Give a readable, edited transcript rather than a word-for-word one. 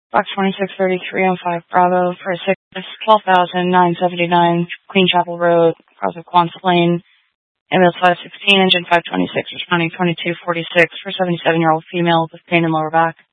Box 2633 on 5 Bravo for a 12,979 Queen Chapel Road, Prospect Quonset Lane, ambulance 516, engine 526, responding 2246 for 77-year-old female with pain in lower back.